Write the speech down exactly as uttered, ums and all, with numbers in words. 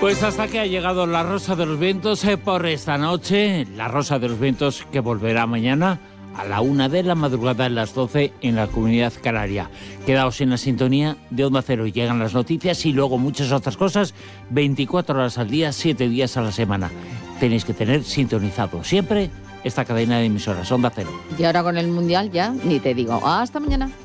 Pues hasta que ha llegado la Rosa de los Vientos eh, por esta noche. La Rosa de los Vientos que volverá mañana a la una de la madrugada, a las doce en la Comunidad Canaria. Quedaos en la sintonía de Onda Cero. Llegan las noticias y luego muchas otras cosas, veinticuatro horas al día, siete días a la semana. Tenéis que tener sintonizado siempre esta cadena de emisoras Onda Cero. Y ahora con el Mundial ya ni te digo. Hasta mañana.